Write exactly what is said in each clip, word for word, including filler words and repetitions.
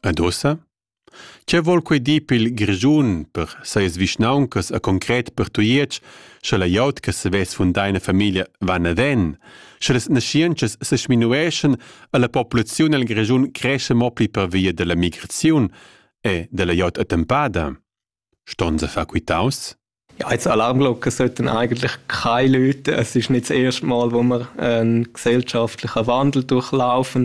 Ad ussa? C'è vol quei di pil Grischun per seis visnauncas a concret per tuiec, sche la jaut che se ves fundaina famiglia van aden, sche les nasciences se sminueschen a la popolazione al Grischun cresce mopli per via della migrazione e della jaut attempada. Ston se fa quitaus? Ja, jetzt Alarmglocken sollten eigentlich keine Leute. Es ist nicht das erste Mal, wo wir einen gesellschaftlichen Wandel durchlaufen.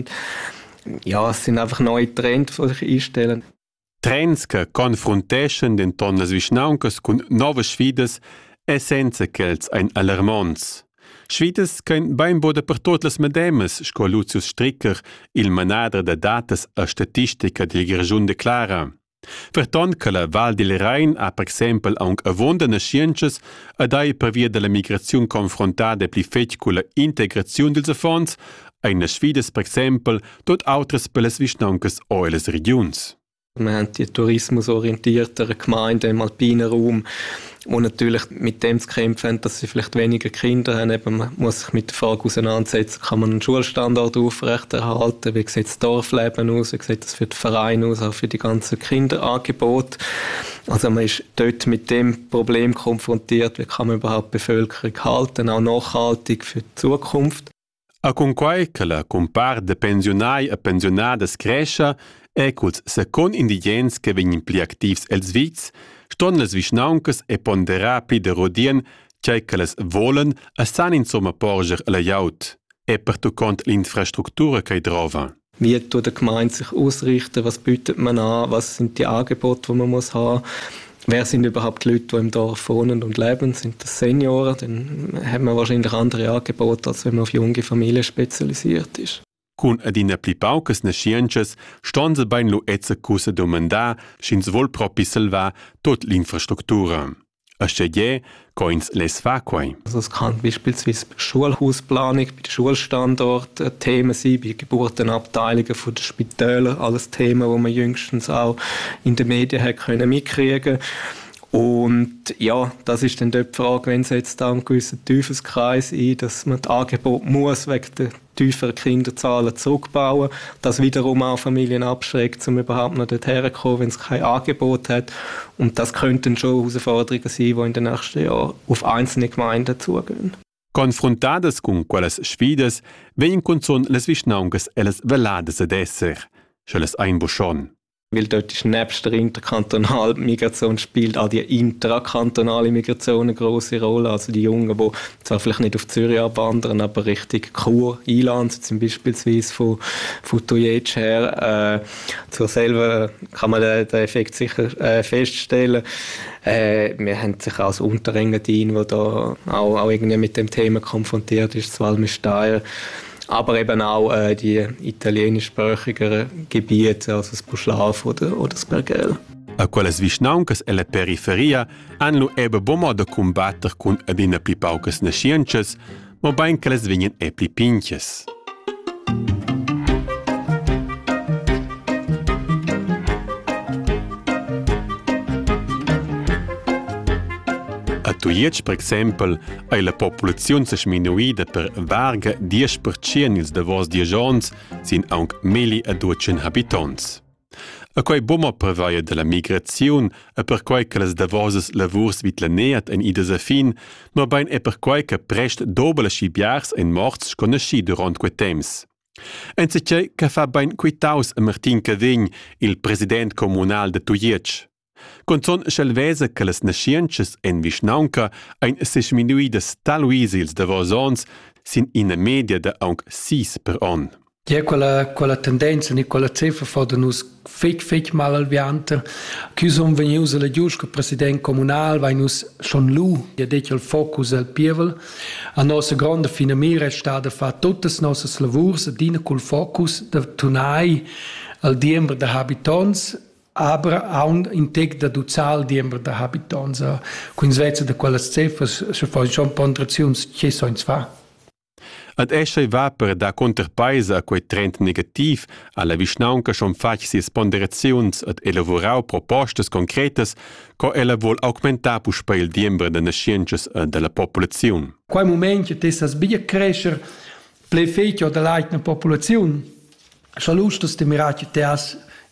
Ja, es sind einfach neue Trends, die sich einstellen. Trends che confronteschen den tonnes visnauncas cun nove sfides e senza ch'els ein alarmons. Sfides che bein boda per tot las medemes, sco Lucius Stricker, il manadre de datas a statistica del Grischun declara. Verton che la Val del Rhein ha per esempio anche avonda nasciences ed hai per via della migrazione confrontata pli fetg con la integrazione dels affons, eine sfides per esempio tot autres per las visnauncas o las regions. Wir haben die tourismusorientierteren Gemeinden im alpinen Raum, die natürlich mit dem zu kämpfen haben, dass sie vielleicht weniger Kinder haben. Eben, man muss sich mit der Frage auseinandersetzen, kann man einen Schulstandort aufrechterhalten, wie sieht das Dorfleben aus, wie sieht das für den Verein aus, auch für die ganzen Kinderangebote. Also man ist dort mit dem Problem konfrontiert, wie kann man überhaupt die Bevölkerung halten, auch nachhaltig für die Zukunft. A con quai che la compar de pensionai e pensionades cresce, e culs secon indigens che vegnin pli activs els vits, ston les visnauncas e ponderà pli de rodien, cei che les volen, e san insomma porger la jaut, e per tu cont l'infrastruktura che drova. Wie tut die Gemeinde sich ausrichten, was bietet man an, was sind die Angebote, die man muss haben? Wer sind überhaupt die Leute, die im Dorf wohnen und leben? Sind das Senioren? Dann hat man wahrscheinlich andere Angebote, als wenn man auf junge Familien spezialisiert ist. Cun adina pli paucas nasciences, ston se bain lu etze cusa domandà, schins vol propi salvar tot l'infrastruktura. A sceglier, coins les fa quai. Also es kann beispielsweise bei der Schulhausplanung, bei den Schulstandorten Themen sein, bei Geburtenabteilungen von den Spitälern, alles Themen, die man jüngstens auch in den Medien hat können mitkriegen. Und ja, das ist dann dort die Frage, wenn es jetzt da einen gewissen Teufelskreis ein, dass man das Angebot muss wegen der tieferen Kinderzahlen zurückbauen, das wiederum auch Familien abschreckt, um überhaupt noch dorthin zu kommen, wenn es kein Angebot hat. Und das könnten schon Herausforderungen sein, die in den nächsten Jahren auf einzelne Gemeinden zugehen. Confrontadas con quelles sfides, vein con son les visnauncas e les velades ad esser, sche les einbuschon. Weil dort ist nebst der interkantonalen Migration spielt auch die intrakantonale Migration eine grosse Rolle. Also die Jungen, die zwar vielleicht nicht auf Zürich abwandern, aber Richtung Chur einlanden, zum beispielsweise von, von Tuiec her. Äh, zur selber kann man den, den Effekt sicher äh, feststellen. Äh, wir haben sich als Unterengadin, der da auch, auch irgendwie mit dem Thema konfrontiert ist, das Valmesteier. Aber eben auch äh, die italienischsprachigeren Gebiete, also das Buschlaf oder, oder das Bergell. A quelles visnauncas e la periferia han lu ebe bomo de combatter cun adina pli paucas nasciences, ma bain che les vegnan e pli pinches. A Tuiec, per esempio, è la popolazione sminuida per varga dieci per cento ils davos dieci ans, sin anche mille e duecento abitanti. A quei bomma prevaia della migrazione e per quei che les davoses lavurs vitlaneat en ides a fin, ma bain e per quei che prest dobele schibiars en morts sconosci durant quei temps. En se c'è che fa bain quitaus a Martin Cavegn, il president comunal de Tuiec. Con son schelvese che les nasciences en visnaunca ein sesminuides taluisils de vos ans sin in media de anc sis per an. Ja, quella, quella tendenza, ne quella cifra fa da nus fec fec mal alvianta. Chiusom venius la giusca president comunal, vai nus schon lu, ja detto il focus al pievel. A nostra grande finamira è stata fa tuttes nossas lavurs, dina col focus de tunai al diembre de habitants, aber auch in tec da ducal diembre de habitants. Quindi svezza de quelle cifre, se fa schon pondrazions, che so ins fa. Ad esce va per da contrapaisa a quei trend negativ, alla visnaunca schon fac sis ponderazions ad elaborau propostas concretas, co ella vol augmentar pus per il diembre de nasciences della popolazione. Quai moment che tessas bia crescer ple fecchio de leitna popolazione, sa lustos de miratge teas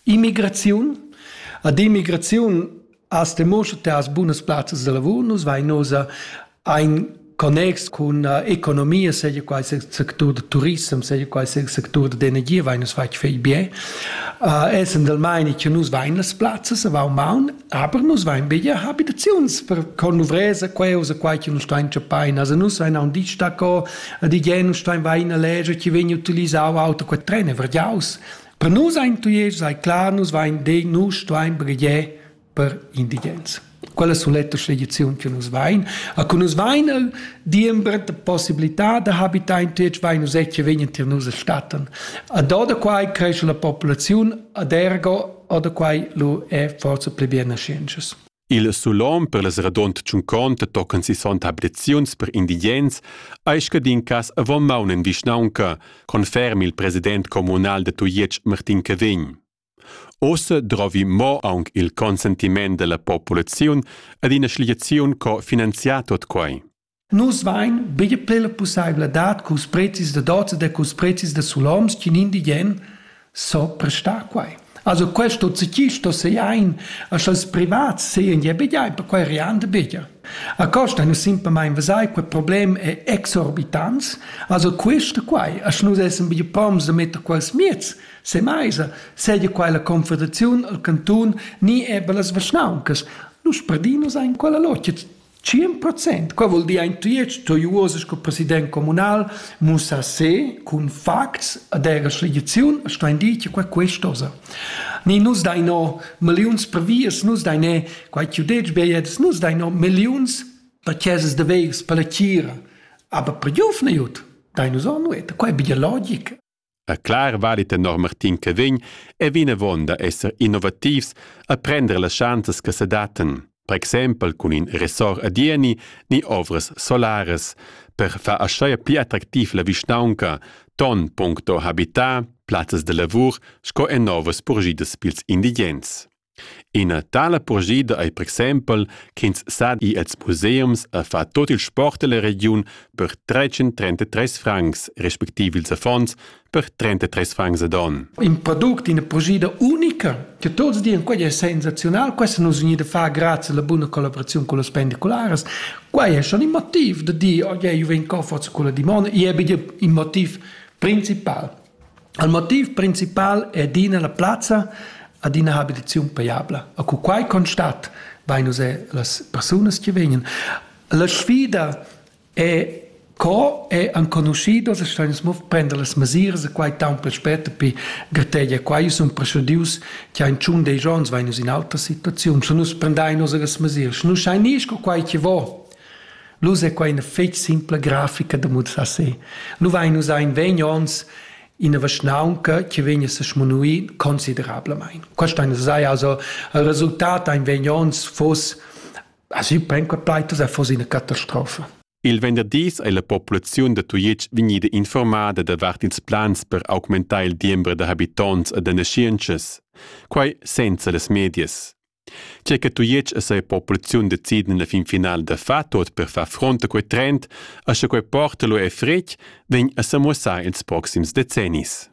Immigrazione. Ad immigrazione as demostrate as buonas plazzas de lavoro, nus vai nos a ein connex con uh, economia, seja qual se sector de turismo, seja qual se sector de energia, vai nos vai fei bie. Uh, essen del meine che nus vai nas plazzas, va un maun, aber nus vai bie habitazions per con uvresa, quae usa quai che nus stein chapain, also nus vai un distaco, di gen nus stein vai in a legge che veni utilizzau auto quae trene, vergiaus. Per nus ein tu jes, sai clar, nus vai de nus stein bie per indigenza. Quella sono le legislazioni che nos vain. A che nos vain diembra la possibilità di abitare in Tietsch, vain nos ecce venien tir nos statten. A da da quai cresce la popolazione, ad ergo, a da quai lo è forza plebiena sciences. Il Sulom per les radont cinquanta tocan sessanta abitazions per indigens, eis che din cas avon maunen visnaunca, confermi il president comunal de Tuietsch Martin Cavegn. Ossa drovi mo anche il consentimento della popolazione ad una sliazione co finanziato ad quai. Nus vain bigge plena possibilità che os prezis de dozze e os prezis de suloms che indigen so prestar quai. Also questo zecisto se ein as als privat sehen je bigge per quai riande bigge. A costa nu simpa mai vasai quel problem è exorbitans, also questo quai as nus essen bigge poms de metter quals miets. Se mais, seja qual la confederazione al canton ni ebbe las verschnauncas, nus perdinos ein quella loccia cien per cento. Qua vuol dire in tuiec, tu uoses co president comunal, musa se, con facts, ad era sligazione, sto in dice qua questosa. Ni nus dai no milions per vias, nus dai ne, qua chiudec beiedes, nus dai no milions per chieses de veis, per la cira. Aber per giufne jut, dai nus onueta, qua è biglia logica. A clar valita nor Martin Cavegn e vina vonda esser innovativs a prendere le chances che se daten, per exempel con un resort adieni ni ovras solares, per fa ascia più attraktiv la visnaunca, ton puncto habitat, plazzas de lavur, sco e novas porgidas pils indigens. In a tala porgida ai per exempel ch'ins sad i els museums a fa tot il sport de la region per trecentotrentatré francs, respektiv ils affons per trentatré francs ad on. Un prodotto in una porgida unica, che tutti dicono che è sensazionale, questo non si fa grazie alla buona collaborazione con le spendicolares, qua è schon il motivo di dire, oh, io vengo a forza con la dimona, e è il motivo principale. Il motivo principale è di la piazza ad una abitazione pagabile. A quai constat vanno le persone che vengono. La sfida è co è unconosciuto, se stanno a prendere le misure, se quai tempo aspetta per grateglia. Quai sono procedure che in ciun dei giorni vanno in altre situazioni. Se non prendiamo le misure, se non sai niente quai che va. Lo è quai una fece simple grafica da musa se. Lo vanno in vegnons in una vesnaunca che viene a sminuire considerabilmente. Questo è also il risultato in vegnons fosse, also io penso che fosse una catastrofe. Il venderdis è la popolazione de Tuietsch vegnida informada da vart ils plans per aumentare il diembre de habitants e de nasciences, quai senza les medias. C'è che Tuietsch e sa popolazione deciden la fin final da fa tot per far fronte a quei trend, a se quei portalo e frec, vegn a samussar ils proxims decennis.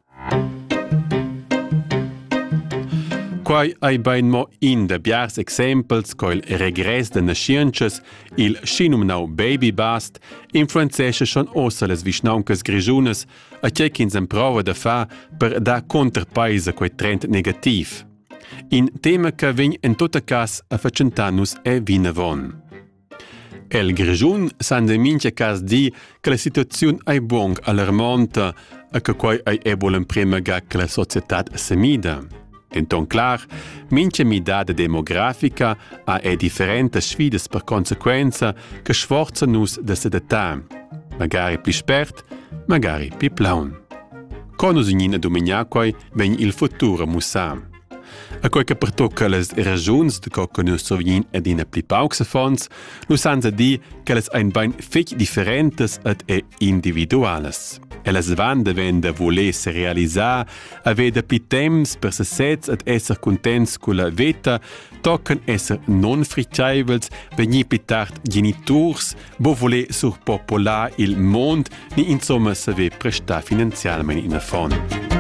Quai ai bain mo in de biars exempels co il regress de nasciences, il scinumnau baby bust, influenzesce schon ossa les visnauncas grigiunas, a c'è ch'ins en prova da fa per da contrapaisa quei trend negativ. In tema che vegn in tota cas a facentanus e vinavon. El grigiun san de mince cas di che la situazione è buon allarmante e che quai ai ebolen prima ga che la società semida. Enton clar, mince midade demografica ha e differente sfides per consequenza che sforzano nus da sedetà, magari più spert, magari più plaun. Con us in dominiaquai vegn il futuro mussam. A quei che pertocca les ragions de co che nus sovin ed in pli pauxa fons, lu sanza di che les ein bain fech differentes ed e individuales. E las van de venda voler se realisar, aveda pli temps per se sets ed esser contents con la veta, tocan esser non fritjaivels, vegni pli tard genitors, bo voler surpopolar il mond, ni insomma saver prestar finanzialmente in a fond.